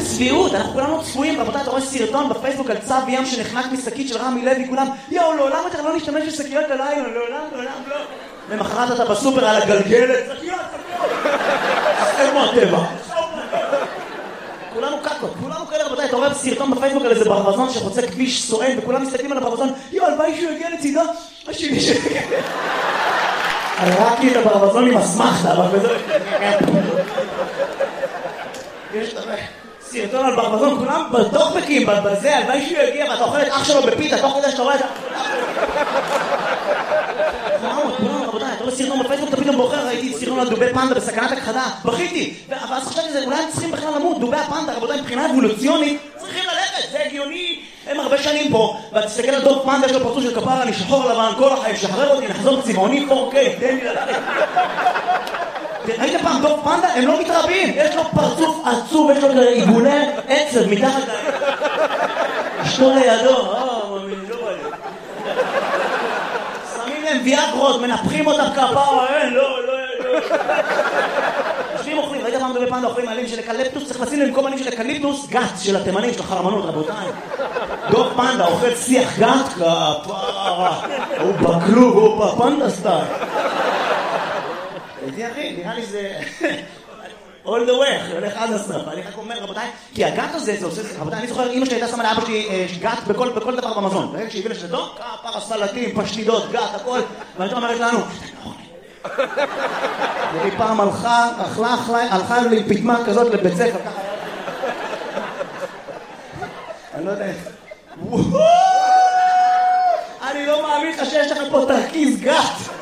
צביעות, אנחנו כולנו צפויים, רבותיי, אתה רואה סרטון בפייסבוק על צב ים שנחנק משקית של רמי לוי, כולם, לעולם יותר לא נשתמש בשקיות הלילה, לעולם לא. למחרת אתה בסופר על הגלגלת, שקיות. איפה הטבע? כולנו קקות, כולנו כאלה, רבותיי, אתה רואה סרטון בפייסבוק על איזה ברווזון שחוצה כביש סואן, וכולם מסתכלים על הברווזון, הלוואי שהוא יגיע לצידו, השני שיגיע. הראקתי את הברווזון עם הסמכת, אבל בזה... יש סרטון על ברווזון, כולם בטוקבקים, בזה, הלוואי שהוא יגיע, ואתה אוכל את אח שלו בפיתה, תוך כדי שאתה רואה את ה... כולם, רבותיי, אתה רואה סרטון בפייסבוק, אתה פתאום בוחר, ראיתי סרטון על דובי פנדה בסכנת הכחדה, בכיתי, ואז חשבתי שזה, אולי הם צריכים בכלל למות, דובי הפנדה, רבותיי, מבחינה אבולוציונית, צריכים ללכת, זה הגיוני, הם הרבה שנים פה, ואתה תסתכל על דוב פנדה, יש לו פרצוף של כפרה, אני שחור לבן, כל החיים, שחרר אותי, נחזור צבעוני 4K, תן לי ללכת. ראית פעם דוב פנדה? הם לא מתרבים, יש לו פרצוף עצוב, יש לו עיגולי עצב מתחת אשתו לידו, לא בא לי. שמים להם ויאגרות, מנפחים אותם כפרה, לא. יושבים אוכלים, ראית פעם דובי פנדה אוכלים עלים של אקליפטוס, צריך לשים למקום עלים של אקליפטוס, גת של התימנים, של החרמנות, רבותיי. דוב פנדה אוכל שיח גת, כפרה, הוא בכלוב, הוא בפנדה סטייל. הייתי אחי, נראה לי זה... all the way, הולך עד הסוף. אני רק אומר, רבותיי, כי הגת הזה, זה עושה... רבותיי, אני זוכר, אמא שלי הייתה שמה לאבא שלי גת בכל דבר במזון. ברגע שהביא לשתו, כפרה, סלטים, פשטידות, גת, הכל. ואני אומרת לנו, היא פעם הלכה לי פתמה כזאת לבית ספר, ככה. אני לא יודע איך. אני לא מאמין לך שיש לך פה תרכיז גת.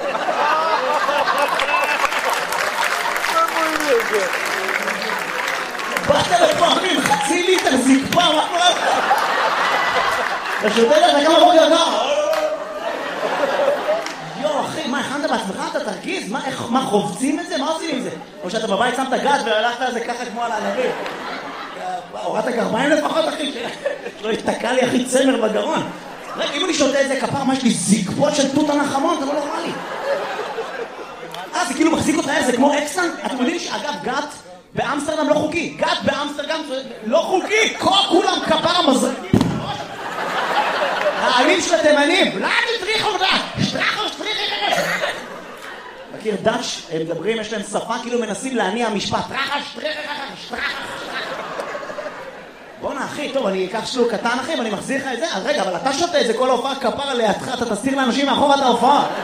באת לפעמים, חצי ליטר זקפה, מה קורה לך? אתה שותה לך כמה בוקר ככה? יו, אחי, מה, הכנת בעצמך את התרכיז? מה, חובצים את זה? מה עושים עם זה? או שאתה בבית שמת גת והלכת על זה ככה כמו על הענבים? הורדת גרביים לפחות, אחי? לא התתקע לי, אחי, צמר בגרון. אם אני שותה את זה כפר, מה יש לי זקפות של תות הנחמון? זה לא נורמלי. זה כאילו מחזיק אותך, זה כמו אקסטן. אתם יודעים שאגב, גת באמסטרדם לא חוקי. גת באמסטרדם לא חוקי. כולם כפר מזרקים. העלים של התימנים. לא, שטריחו, שטריחו. מכיר דאץ', הם מדברים, יש להם שפה, כאילו מנסים להניע משפט. שטריחו. בוא'נה אחי, טוב, אני אקח שלוק קטן אחי, ואני מחזיר לך את זה. אז רגע, אבל אתה שותה את זה כל ההופעה כפר לידך, אתה תסתיר לאנשים מאחור את ההופעה.